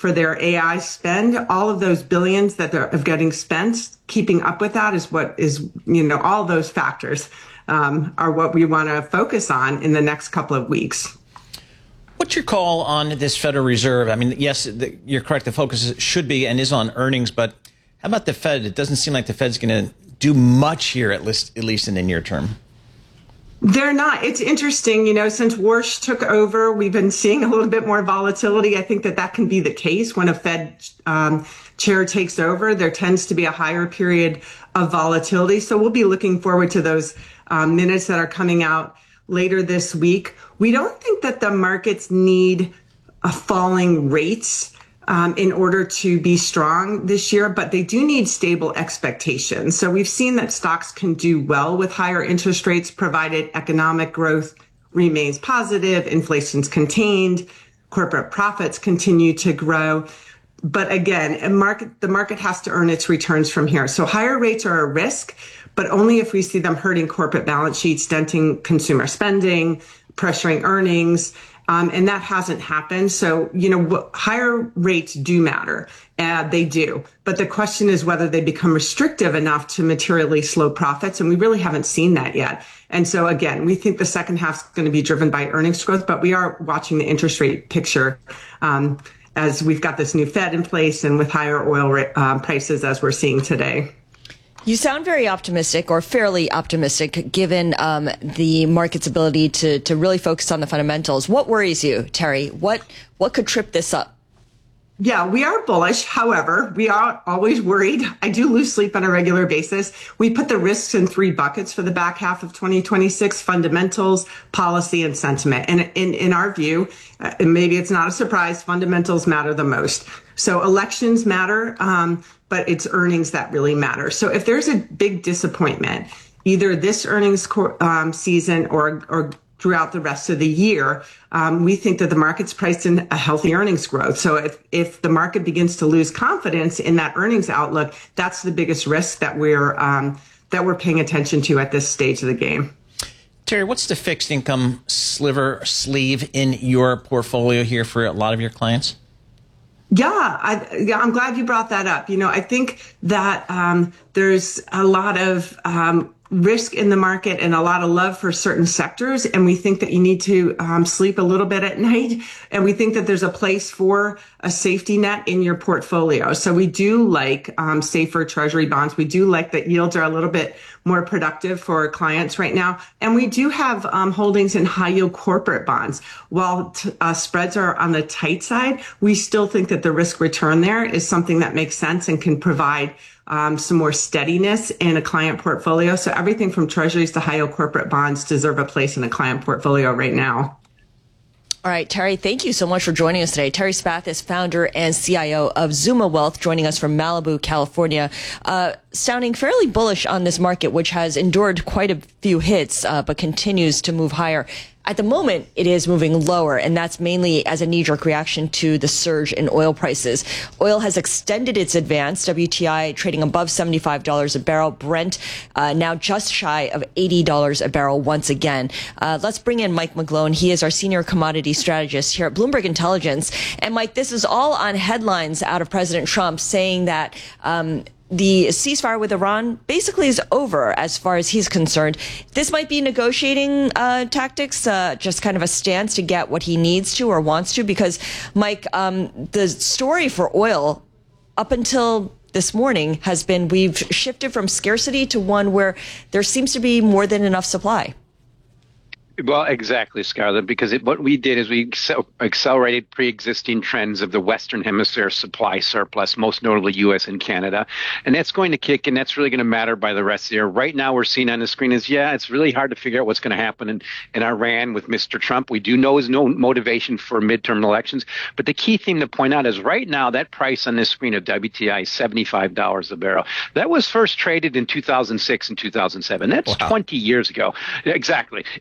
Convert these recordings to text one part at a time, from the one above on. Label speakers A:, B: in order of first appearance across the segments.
A: for their AI spend. All of those billions that they're getting spent, keeping up with that is what is, all those factors are what we want to focus on in the next couple of weeks.
B: What's your call on this Federal Reserve? I mean, yes, you're correct. The focus should be and is on earnings, but how about the Fed? It doesn't seem like the Fed's going to do much here, at least in the near term.
A: They're not. It's interesting, since Warsh took over, we've been seeing a little bit more volatility. I think that can be the case when a Fed chair takes over. There tends to be a higher period of volatility. So we'll be looking forward to those minutes that are coming out later this week. We don't think that the markets need falling rates in order to be strong this year, but they do need stable expectations. So we've seen that stocks can do well with higher interest rates, provided economic growth remains positive, inflation's contained, corporate profits continue to grow. But again, the market has to earn its returns from here. So higher rates are a risk, but only if we see them hurting corporate balance sheets, denting consumer spending, pressuring earnings. And that hasn't happened. So, higher rates do matter. They do. But the question is whether they become restrictive enough to materially slow profits. And we really haven't seen that yet. And so, again, we think the second half is going to be driven by earnings growth, but we are watching the interest rate picture as we've got this new Fed in place and with higher oil prices as we're seeing today.
C: You sound very optimistic, or fairly optimistic, given the market's ability to really focus on the fundamentals. What worries you, Terry? What could trip this up?
A: Yeah, we are bullish. However, we are always worried. I do lose sleep on a regular basis. We put the risks in 3 buckets for the back half of 2026: fundamentals, policy, and sentiment. And in our view, and maybe it's not a surprise, fundamentals matter the most. So elections matter, but it's earnings that really matter. So if there's a big disappointment, either this earnings season or throughout the rest of the year, we think that the market's priced in a healthy earnings growth. So if the market begins to lose confidence in that earnings outlook, that's the biggest risk that we're paying attention to at this stage of the game.
B: Terry, what's the fixed income sleeve in your portfolio here for a lot of your clients?
A: Yeah, I'm glad you brought that up. I think that there's a lot of risk in the market and a lot of love for certain sectors. And we think that you need to sleep a little bit at night. And we think that there's a place for a safety net in your portfolio. So we do like safer treasury bonds. We do like that yields are a little bit more productive for our clients right now. And we do have holdings in high yield corporate bonds. While spreads are on the tight side, we still think that the risk return there is something that makes sense and can provide some more steadiness in a client portfolio. So everything from treasuries to high yield corporate bonds deserve a place in a client portfolio right now.
C: All right, Terry, thank you so much for joining us today. Terry Spath is founder and CIO of Zuma Wealth, joining us from Malibu, California, sounding fairly bullish on this market, which has endured quite a few hits, but continues to move higher. At the moment, it is moving lower, and that's mainly as a knee-jerk reaction to the surge in oil prices. Oil has extended its advance, WTI trading above $75 a barrel, Brent now just shy of $80 a barrel once again. Let's bring in Mike McGlone. He is our senior commodity strategist here at Bloomberg Intelligence. And Mike, this is all on headlines out of President Trump saying that the ceasefire with Iran basically is over as far as he's concerned. This might be negotiating tactics, just kind of a stance to get what he needs to or wants to, because, Mike, the story for oil up until this morning has been we've shifted from scarcity to one where there seems to be more than enough supply.
D: Well, exactly, Scarlett, because what we did is we accelerated pre-existing trends of the Western Hemisphere supply surplus, most notably U.S. and Canada. And that's going to kick, and that's really going to matter by the rest of the year. Right now, we're seeing on the screen is, it's really hard to figure out what's going to happen in Iran with Mr. Trump. We do know his no motivation for midterm elections. But the key thing to point out is right now, that price on this screen of WTI is $75 a barrel. That was first traded in 2006 and 2007. That's 20 years ago. Exactly. It's not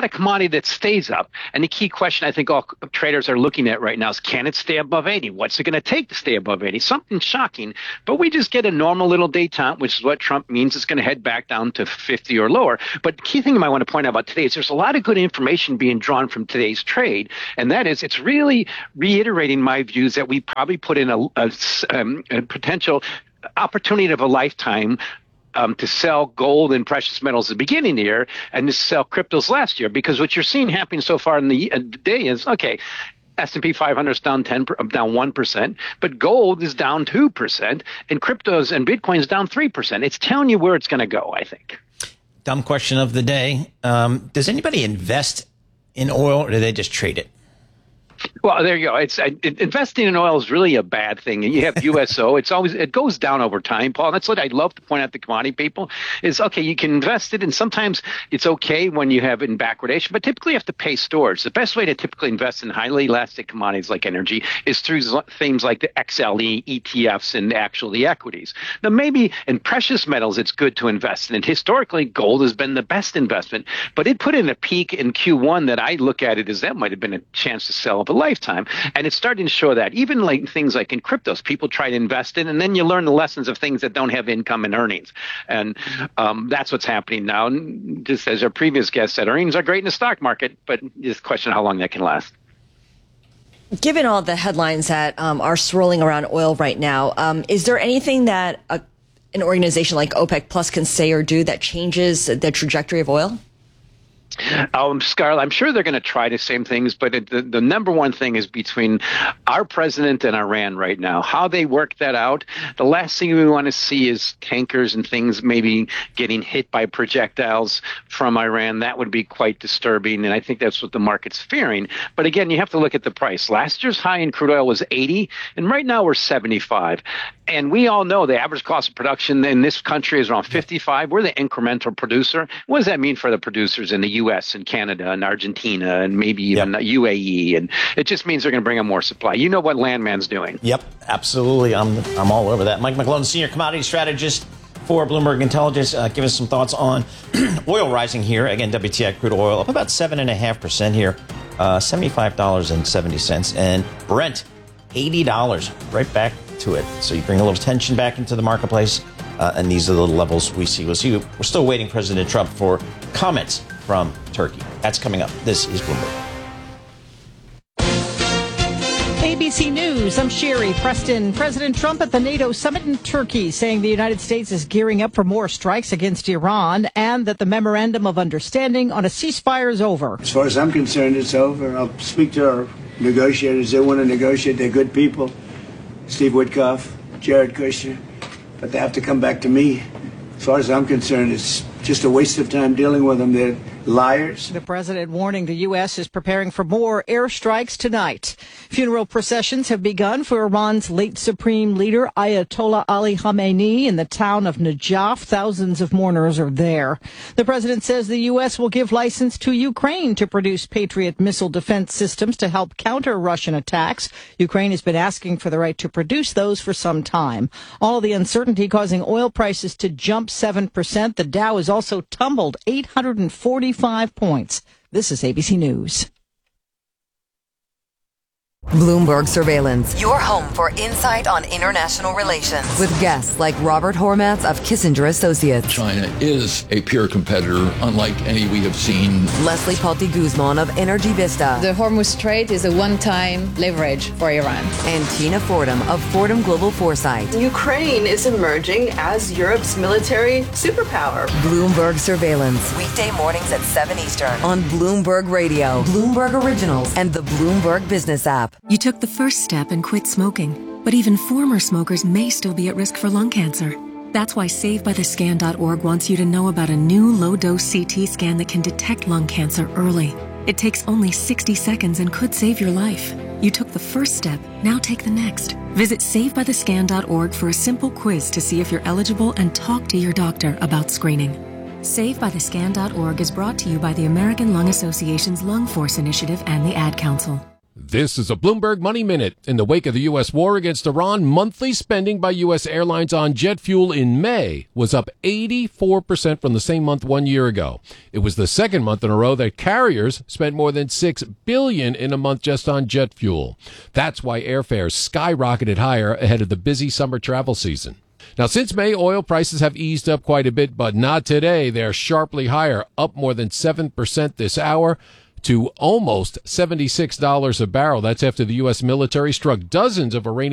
D: not a commodity that stays up. And the key question I think all traders are looking at right now is, can it stay above 80? What's it going to take to stay above 80? Something shocking. But we just get a normal little detente, which is what Trump means. It's going to head back down to 50 or lower. But the key thing I might want to point out about today is there's a lot of good information being drawn from today's trade. And that is, it's really reiterating my views that we probably put in a potential opportunity of a lifetime to sell gold and precious metals at the beginning of the year and to sell cryptos last year. Because what you're seeing happening so far in the day is, okay, S&P 500 is down 1%, but gold is down 2%, and cryptos and Bitcoin is down 3%. It's telling you where it's going to go, I think.
B: Dumb question of the day. Does anybody invest in oil, or do they just trade it?
D: Well, there you go. Investing in oil is really a bad thing. And you have USO. It goes down over time, Paul. And that's what I'd love to point out to commodity people is, okay, you can invest it, and sometimes it's okay when you have it in backwardation, but typically you have to pay storage. The best way to typically invest in highly elastic commodities like energy is through things like the XLE, ETFs, and actually equities. Now, maybe in precious metals, it's good to invest in it. Historically, gold has been the best investment, but it put in a peak in Q1 that I look at it as that might have been a chance to sell of a lifetime. And it's starting to show that even like things like in cryptos, people try to invest in, and then you learn the lessons of things that don't have income and earnings. And that's what's happening now. And just as our previous guest said, earnings are great in the stock market, but just question how long that can last.
C: Given all the headlines that are swirling around oil right now, is there anything that an organization like OPEC Plus can say or do that changes the trajectory of oil?
D: Scarlett, I'm sure they're going to try the same things, but the number one thing is between our president and Iran right now. How they work that out, the last thing we want to see is tankers and things maybe getting hit by projectiles from Iran. That would be quite disturbing, and I think that's what the market's fearing. But again, you have to look at the price. Last year's high in crude oil was 80, and right now we're 75. And we all know the average cost of production in this country is around 55. We're the incremental producer. What does that mean for the producers in the U.S. and Canada and Argentina and maybe even UAE? And it just means they're going to bring on more supply. You know what Landman's doing.
B: Yep, absolutely. I'm all over that. Mike McGlone, senior commodity strategist for Bloomberg Intelligence. Give us some thoughts on oil rising here. Again, WTI crude oil up about 7.5% here, $75.70. And Brent, $80, right back to it. So you bring a little tension back into the marketplace, and these are the levels we see. We're still waiting President Trump for comments from Turkey. That's coming up. This is Bloomberg.
E: ABC News, I'm Sherry Preston. President Trump at the NATO summit in Turkey saying the United States is gearing up for more strikes against Iran and that the memorandum of understanding on a ceasefire is over.
F: As far as I'm concerned, it's over. I'll speak to our negotiators. They want to negotiate. They're good people. Steve Witkoff, Jared Kushner. But they have to come back to me. As far as I'm concerned, it's just a waste of time dealing with them. They're liars.
E: The president warning the U.S. is preparing for more airstrikes tonight. Funeral processions have begun for Iran's late supreme leader, Ayatollah Ali Khamenei, in the town of Najaf. Thousands of mourners are there. The president says the U.S. will give license to Ukraine to produce Patriot missile defense systems to help counter Russian attacks. Ukraine has been asking for the right to produce those for some time. All of the uncertainty causing oil prices to jump 7%. The Dow has also tumbled 845 points. This is ABC News.
G: Bloomberg Surveillance, your home for insight on international relations. With guests like Robert Hormats of Kissinger Associates.
H: China is a peer competitor, unlike any we have seen.
G: Leslie Palti Guzman of Energy Vista.
I: The Hormuz Strait is a one-time leverage for Iran.
G: And Tina Fordham of Fordham Global Foresight.
J: Ukraine is emerging as Europe's military superpower.
G: Bloomberg Surveillance, weekday mornings at 7 Eastern on Bloomberg Radio, Bloomberg Originals, and the Bloomberg Business app.
K: You took the first step and quit smoking, but even former smokers may still be at risk for lung cancer. That's why SaveByTheScan.org wants you to know about a new low-dose CT scan that can detect lung cancer early. It takes only 60 seconds and could save your life. You took the first step, now take the next. Visit SaveByTheScan.org for a simple quiz to see if you're eligible and talk to your doctor about screening. SaveByTheScan.org is brought to you by the American Lung Association's Lung Force Initiative and the Ad Council.
L: This is a Bloomberg Money Minute. In the wake of the U.S. war against Iran, monthly spending by U.S. airlines on jet fuel in May was up 84% from the same month 1 year ago. It was the second month in a row that carriers spent more than $6 billion in a month just on jet fuel. That's why airfares skyrocketed higher ahead of the busy summer travel season. Now, since May, oil prices have eased up quite a bit, but not today. They're sharply higher, up more than 7% this hour, to almost $76 a barrel. That's after the U.S. military struck dozens of Iranian